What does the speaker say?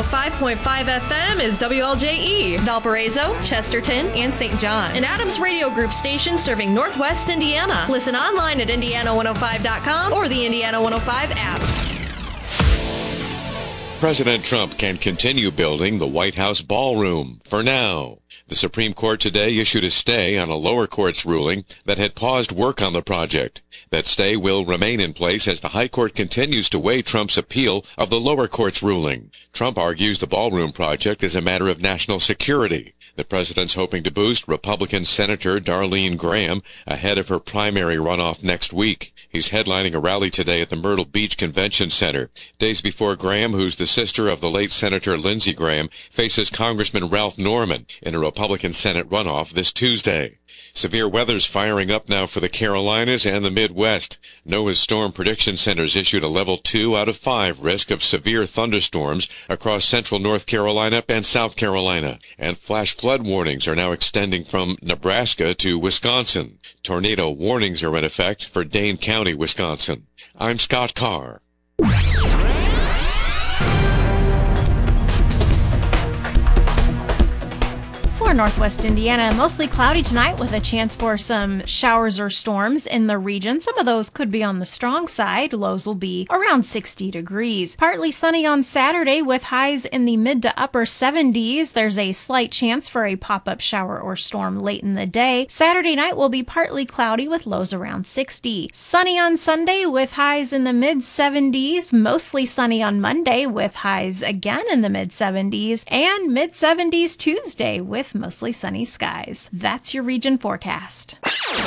105.5 FM is WLJE, Valparaiso, Chesterton, and St. John. An Adams Radio Group station serving Northwest Indiana. Listen online at Indiana105.com or the Indiana 105 app. President Trump can continue building the White House ballroom for now. The Supreme Court today issued a stay on a lower court's ruling that had paused work on the project. That stay will remain in place as the High Court continues to weigh Trump's appeal of the lower court's ruling. Trump argues the ballroom project is a matter of national security. The president's hoping to boost Republican Senator Darlene Graham ahead of her primary runoff next week. He's headlining a rally today at the Myrtle Beach Convention Center. Days before Graham, who's the sister of the late Senator Lindsey Graham, faces Congressman Ralph Norman in a Republican Senate runoff this Tuesday. Severe weather's firing up now for the Carolinas and the Midwest. NOAA's Storm Prediction Center's issued a level 2 out of 5 risk of severe thunderstorms across central North Carolina and South Carolina. And flash flood warnings are now extending from Nebraska to Wisconsin. Tornado warnings are in effect for Dane County, Wisconsin. I'm Scott Carr. For Northwest Indiana, mostly cloudy tonight with a chance for some showers or storms in the region. Some of those could be on the strong side. Lows will be around 60 degrees. Partly sunny on Saturday with highs in the mid to upper 70s. There's a slight chance for a pop-up shower or storm late in the day. Saturday night will be partly cloudy with lows around 60. Sunny on Sunday with highs in the mid 70s. Mostly sunny on Monday with highs again in the mid 70s. And mid 70s Tuesday with mostly sunny skies. That's your region forecast.